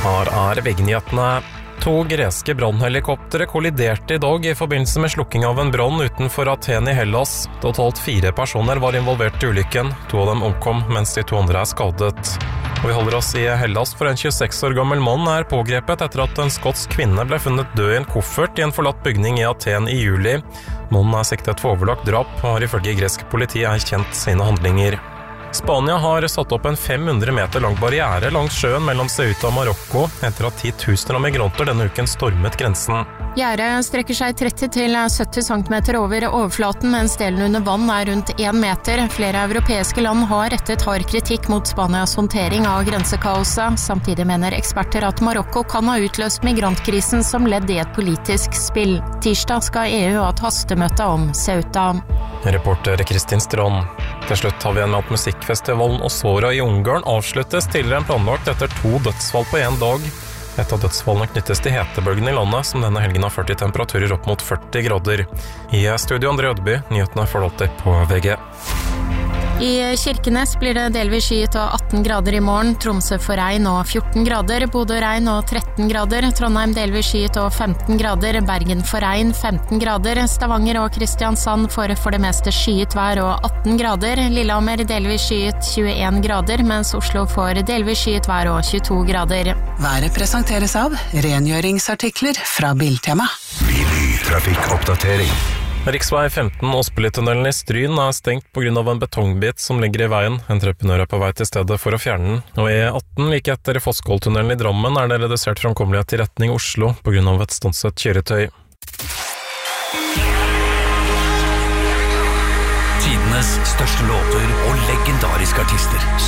Her VG-nyhetene. 2 greske brannhelikoptere kolliderte I dag I forbindelse med slukking av en brann utenfor Aten I Hellas. Totalt 4 personer var involvert I ulykken. 2 av dem omkom, mens de 2 andre skadet. Og vi holder oss I Hellas, for en 26 år gammel mann pågrepet etter at en skotsk kvinne ble funnet død I en koffert I en forlatt bygning I Aten I juli. Mannen siktet for overlagt drap og har ifølge gresk politi erkjent sine handlinger. Spania har satt opp en 500 meter lang barriere langs sjøen mellom Ceuta og Marokko etter at 10 000 av migranter denne uken stormet grensen. Gjerdet strekker seg 30 til 70 cm over overflaten, mens delen under vann rundt 1 meter. Flere europeiske land har rettet hard kritikk mot Spanias håndtering av grensekaoset. Samtidig mener eksperter at Marokko kan ha utløst migrantkrisen som ledd I et politisk spill. Tirsdag skal EU ha et hastemøte om Ceuta. Reporter Kristin Strand. Til slutt har vi en med at musikkfestivalen Osora I Ungarn avsluttes tidligere enn planlagt etter 2 dødsfall på en dag. Et av dødsfallene knyttes til hetebølgen I landet, som denne helgen har ført til temperaturer opp mot 40 grader. I studio André Ødeby, nyhetene får du alltid på VG. I Kirkenes blir det delvis skyet og 18 grader I morgen, Tromsø får regn og 14 grader, Bodø regn og 13 grader, Trondheim delvis skyet og 15 grader, Bergen får regn 15 grader, Stavanger og Kristiansand får for det meste skyet vær og 18 grader, Lillehammer delvis skyet 21 grader, mens Oslo får delvis skyet vær og 22 grader. Været presenteres av rengjøringsartikler fra Biltema. Trafikkoppdatering. Riksvei 15 Åsbøli-tunnelen I Stryn stengt på grunn av en betongbit som ligger I veien. Entreprenør på vei til stedet for å fjerne den. Og E18 like etter Fossgåldtunnelen I Drammen det redusert framkommelighet I retning Oslo på grunn av et stanset kjøretøy. Tidenes største låter og legendariske artister